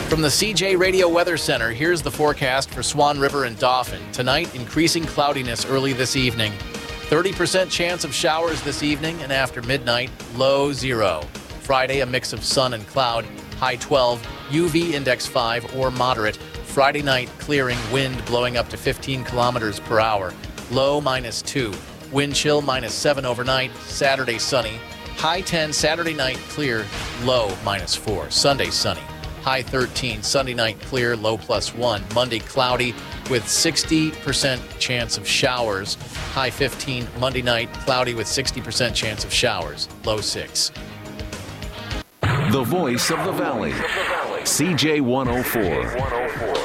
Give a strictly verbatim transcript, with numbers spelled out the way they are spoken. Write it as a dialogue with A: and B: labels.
A: From the C J Radio Weather Center, here's the forecast for Swan River and Dauphin. Tonight, increasing cloudiness early this evening. thirty percent chance of showers this evening, and after midnight, low zero. Friday, a mix of sun and cloud, high twelve, U V index five or moderate. Friday night, clearing, wind blowing up to fifteen kilometers per hour, low minus two. Wind chill minus seven overnight. Saturday, sunny, high ten. Saturday night, clear, low minus four. Sunday, sunny, high thirteen. Sunday night, clear, low plus one. Monday, cloudy with sixty percent chance of showers, high fifteen. Monday night, cloudy with sixty percent chance of showers, low six.
B: The voice of the Valley, C J one oh four.